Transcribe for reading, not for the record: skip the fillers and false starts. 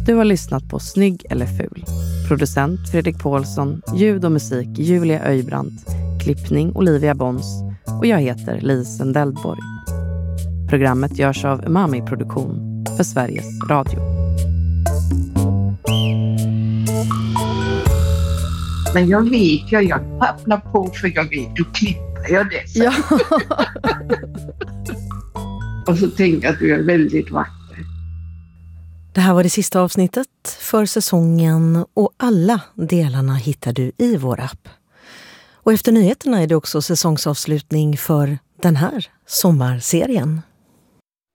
Du har lyssnat på Snygg eller ful. Producent Fredrik Paulsson, ljud och musik Julia Öjbrandt, klippning Olivia Bons och jag heter Lisen Deldborg. Programmet görs av Umami Produktion för Sveriges Radio. Men jag vet, jag pappnar på för jag vet, då klipper jag det. Ja. Och så tänker jag att du är väldigt vacker. Det här var det sista avsnittet för säsongen och alla delarna hittar du i vår app. Och efter nyheterna är det också säsongsavslutning för den här sommarserien.